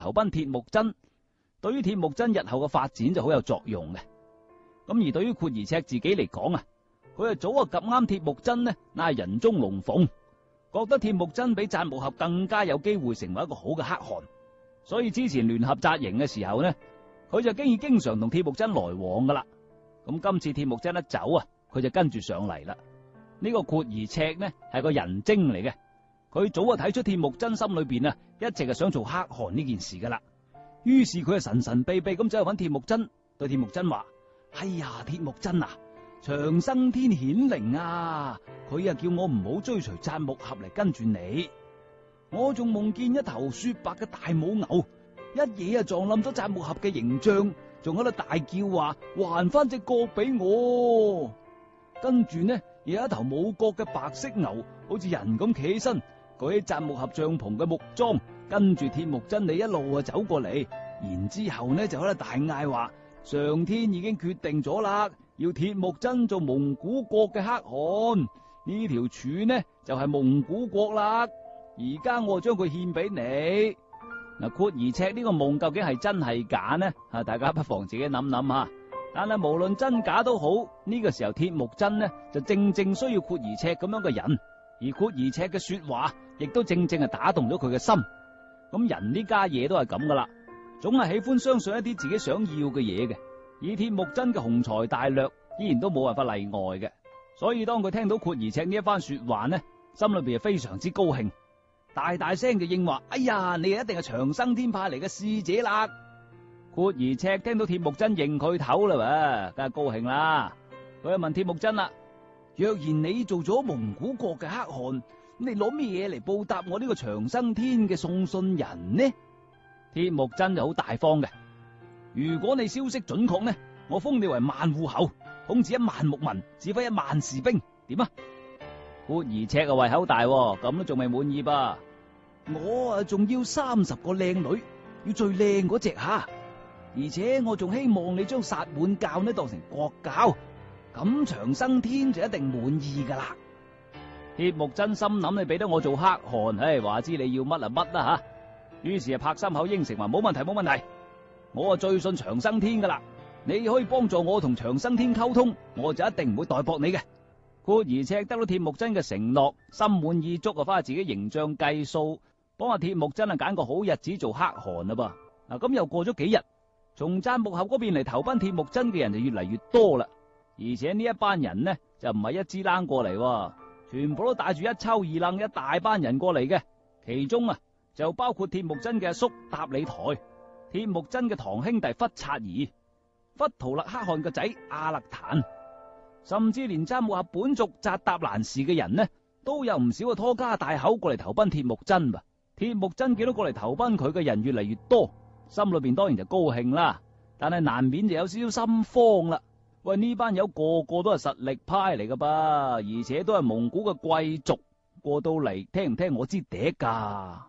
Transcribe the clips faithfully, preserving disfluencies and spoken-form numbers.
投奔鐵木真，對於鐵木真日後嘅發展就好有作用嘅。咁而對於闊兒赤自己嚟講啊，佢啊早啊夾啱鐵木真呢，乃係人中龍鳳，覺得鐵木真比贊木合更加有機會成為一個好嘅可汗，所以之前聯合紮營嘅時候呢，佢就經已經常同鐵木真來往噶啦。咁今次鐵木真一走啊，佢就跟住上嚟啦。呢個闊兒赤呢係個人精嚟嘅，佢早啊睇出鐵木真心裏邊啊一直係想做可汗呢件事噶啦。於是佢啊神神秘秘咁走去揾鐵木真，對鐵木真話：哎呀，鐵木真啊，長生天顯靈啊，佢啊叫我唔好追隨贊木合嚟跟住你。我仲夢見一頭雪白嘅大母牛，一嘢啊撞冧咗贊木合嘅形象，仲喺度大叫話還翻隻角俾我。跟住呢，有一頭冇角嘅白色牛，好似人咁企起身，舉起贊木合帳篷嘅木樁，跟住鐵木真你一路啊走過嚟。然之後呢就喺度大嗌話：上天已經決定咗啦，要鐵木真做蒙古國嘅可汗，呢條柱呢就係蒙古國啦。而家我將佢獻俾你。嗱，闊兒赤呢個夢究竟係真係假呢？啊，大家不妨自己諗諗下。但係無論真假都好，呢個時候鐵木真呢就正正需要闊兒赤咁樣嘅人，而闊兒赤嘅說話亦都正正係打動咗佢嘅心。咁人呢家嘢都係咁噶啦，總係喜歡相信一啲自己想要嘅嘢嘅。以鐵木真嘅雄才大略，依然都冇辦法例外嘅。所以當佢聽到闊兒赤呢一番說話呢，心裏邊係非常之高興，大大聲就應話：哎呀，你一定係長生天派嚟嘅使者啦！闊兒赤聽到鐵木真認佢頭啦，梗係高興啦。佢就問鐵木真啦：若然你做咗蒙古國嘅可汗，你攞咩嘢嚟報答我呢個長生天嘅送信人呢？鐵木真就好大方嘅。如果你消息準確呢，我封你為萬戶侯，統治一萬牧民，指揮一萬士兵，點啊？闊兒赤啊胃口大，咁都仲未滿意吧？我啊仲要三十個靚女，要最靚嗰隻吓，而且我仲希望你將薩滿教呢當成國教，咁長生天就一定滿意噶啦。鐵木真心諗，你俾得我做可汗，唉，話知你要乜啊乜啦吓。於是啊拍心口應承話：冇問題冇問題，我啊最信長生天噶啦，你可以幫助我同長生天溝通，我就一定唔會代薄你嘅。闊兒赤得到鐵木真嘅承諾，心滿意足啊，翻去自己形象計數，幫阿鐵木真啊揀個好日子做可汗啦噃。嗱，咁又過咗幾日，從贊木合嗰邊嚟投奔鐵木真嘅人就越嚟越多啦，而且呢一班人呢就唔係一支冷過嚟，全部都帶住一抽二楞一大班人過嚟嘅，其中啊就包括鐵木真嘅阿叔塔里台、鐵木真嘅堂兄弟忽察兒、忽圖勒可汗嘅仔阿勒坦。甚至連贊木合本族扎達蘭氏嘅人呢，都有唔少嘅拖家帶口過嚟投奔鐵木真吧。鐵木真見到過嚟投奔佢嘅人越嚟越多，心裏邊當然就高興啦，但係難免就有少少心慌啦。喂，呢班友個個都係實力派嚟噶噃，而且都係蒙古嘅貴族，過到嚟聽唔聽我支笛噶？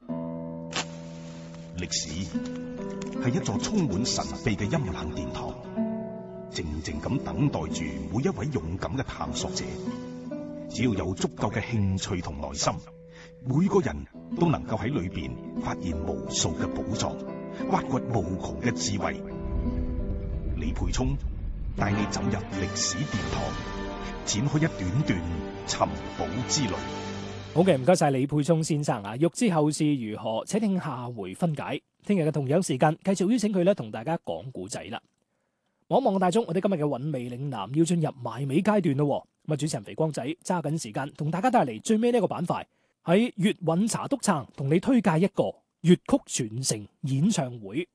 歷史係一座充滿神秘嘅陰冷殿堂，靜靜咁等待住每一位勇敢嘅探索者。只要有足夠嘅興趣同耐心，每個人都能夠喺裏邊發現無數嘅寶藏，挖掘無窮嘅智慧。李沛聰帶你走入歷史殿堂，展開一段段尋寶之旅。 好嘅，唔該晒李沛聰先生啊！欲知後事如何，請聽下回分解。聽日嘅同樣時間，繼續邀請佢咧同大家講古仔啦。望一望大鐘，我哋今日嘅韻味嶺南要進入埋尾階段咯。咁啊，主持人肥光仔揸緊時間，同大家帶嚟最尾呢個板塊，喺粵韻茶篤撐，同你推介一個粵曲傳承演唱會。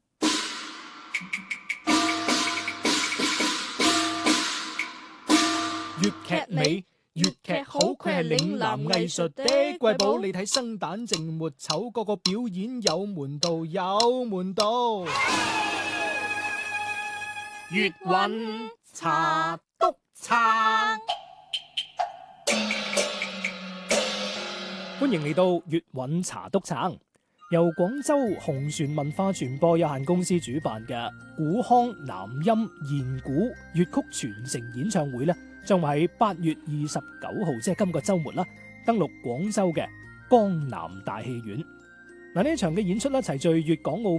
粵劇美，粵劇好，佢係嶺南藝術的瑰寶。你睇生旦淨末丑，個個表演有門道，有門道。粵韻茶篤撐，歡迎嚟到粵韻茶篤撐，由廣州紅船文化傳播有限公司主辦嘅古腔南音弦鼓粵曲傳承演唱會呢，將會喺八月二十九號，即係今個周末啦，登陸廣州嘅江南大戲院。 嗱，呢一場嘅演出咧，齊聚粵港澳